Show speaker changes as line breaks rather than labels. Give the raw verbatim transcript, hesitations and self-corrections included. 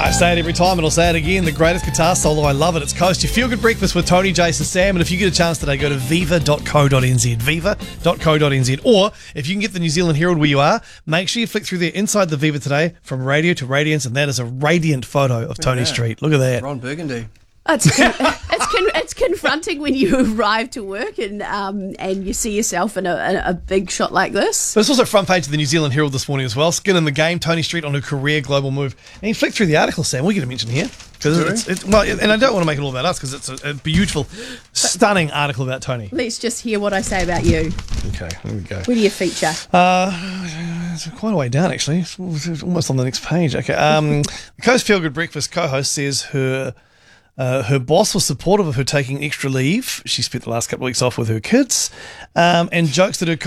I say it every time and I'll say it again. The greatest guitar solo. I love it. It's Coast. Your Feel Good Breakfast with Tony, Jason, Sam. And if you get a chance today, go to viva dot co dot n z. viva dot co dot n z. Or if you can get the New Zealand Herald where you are, make sure you flick through there inside the Viva today from radio to radiance. And that is a radiant photo of Tony Street. Look at that.
Ron Burgundy.
It's con- it's, con- it's confronting when you arrive to work and um, and you see yourself in a, a, a big shot like this.
But it's also front page of the New Zealand Herald this morning as well. Skin in the game, Tony Street on her career global move. And you flick through the article, Sam. We get a mention here. Because it's, it's well, and I don't want to make it all about us because it's a, a beautiful, stunning article about Tony.
Let's just hear what I say about you.
Okay, here we go.
Where do you feature?
Uh, it's quite a way down, actually. It's almost on the next page. Okay. Um, the Coast Feel Good Breakfast co-host says her uh, her boss was supportive of her taking extra leave. She spent the last couple of weeks off with her kids, um, and jokes that her